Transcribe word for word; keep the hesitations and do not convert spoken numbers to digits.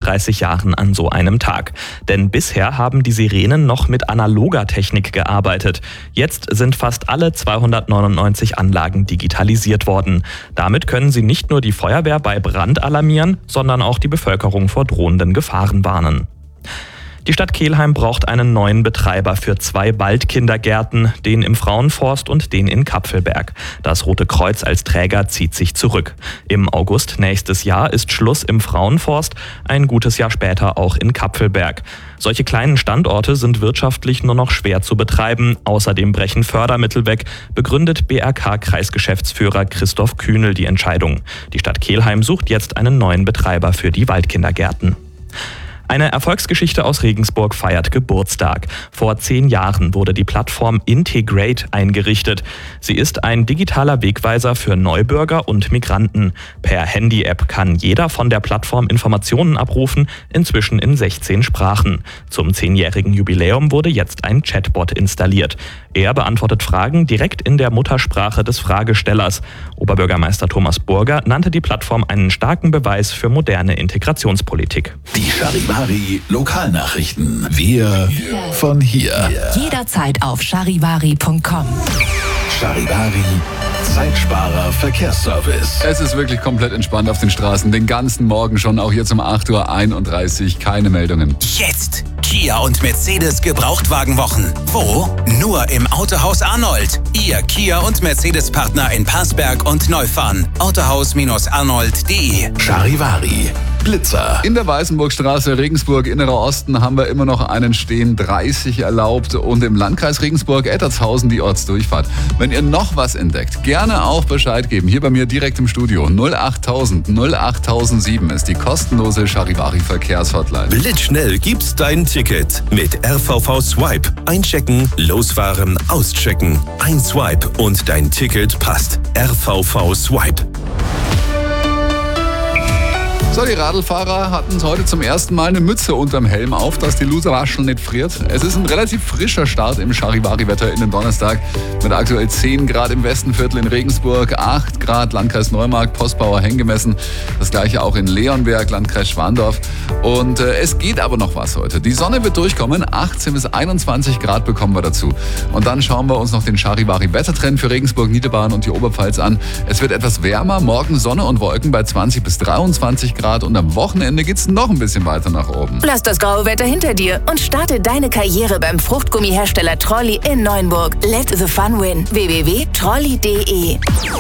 fünfunddreißig Jahren an so einem Tag. Denn bisher haben die Sirenen noch mit analoger Technik gearbeitet. Jetzt sind fast alle zweihundertneunundneunzig Anlagen digitalisiert worden. Damit können sie nicht nur die Feuerwehr bei Brand alarmieren, sondern auch die Bevölkerung vor drohenden Gefahren warnen. Die Stadt Kelheim braucht einen neuen Betreiber für zwei Waldkindergärten, den im Frauenforst und den in Kapfelberg. Das Rote Kreuz als Träger zieht sich zurück. Im August nächstes Jahr ist Schluss im Frauenforst, ein gutes Jahr später auch in Kapfelberg. Solche kleinen Standorte sind wirtschaftlich nur noch schwer zu betreiben. Außerdem brechen Fördermittel weg, begründet B R K-Kreisgeschäftsführer Christoph Kühnel die Entscheidung. Die Stadt Kelheim sucht jetzt einen neuen Betreiber für die Waldkindergärten. Eine Erfolgsgeschichte aus Regensburg feiert Geburtstag. Vor zehn Jahren wurde die Plattform Integrate eingerichtet. Sie ist ein digitaler Wegweiser für Neubürger und Migranten. Per Handy-App kann jeder von der Plattform Informationen abrufen, inzwischen in sechzehn Sprachen. Zum zehnjährigen Jubiläum wurde jetzt ein Chatbot installiert. Er beantwortet Fragen direkt in der Muttersprache des Fragestellers. Oberbürgermeister Thomas Burger nannte die Plattform einen starken Beweis für moderne Integrationspolitik. Die Charivari Lokalnachrichten. Wir von hier. Jederzeit auf charivari punkt com. Charivari Zeitsparer Verkehrsservice. Es ist wirklich komplett entspannt auf den Straßen. Den ganzen Morgen schon, auch jetzt um acht Uhr einunddreißig. Keine Meldungen. Jetzt Kia und Mercedes Gebrauchtwagenwochen. Wo? Nur im Autohaus Arnold. Ihr Kia und Mercedes Partner in Passberg und Neufahren. autohaus arnold punkt de. Charivari Blitzer. In der Weißenburgstraße, Regensburg, innerer Osten, haben wir immer noch einen Stehen dreißig erlaubt und im Landkreis Regensburg-Ettertshausen die Ortsdurchfahrt. Wenn ihr noch was entdeckt, gerne auch Bescheid geben. Hier bei mir direkt im Studio. null achttausend null achttausendsieben ist die kostenlose Charivari Verkehrshotline. Blitzschnell gibt's dein Ticket mit R V V Swipe. Einchecken, losfahren, auschecken. Ein Swipe und dein Ticket passt. R V V Swipe. So, die Radlfahrer hatten heute zum ersten Mal eine Mütze unterm Helm auf, dass die Loserwaschel nicht friert. Es ist ein relativ frischer Start im Charivari-Wetter in den Donnerstag mit aktuell zehn Grad im Westenviertel in Regensburg, acht Grad Landkreis Neumarkt, Postbauer Heng gemessen. Das gleiche auch in Leonberg, Landkreis Schwandorf. Und äh, es geht aber noch was heute. Die Sonne wird durchkommen, achtzehn bis einundzwanzig Grad bekommen wir dazu. Und dann schauen wir uns noch den Charivari-Wettertrend für Regensburg, Niederbayern und die Oberpfalz an. Es wird etwas wärmer, morgen Sonne und Wolken bei zwanzig bis dreiundzwanzig Grad. Und am Wochenende geht's noch ein bisschen weiter nach oben. Lass das graue Wetter hinter dir und starte deine Karriere beim Fruchtgummihersteller Trolli in Neuenburg. Let the fun win. w w w punkt trolli punkt de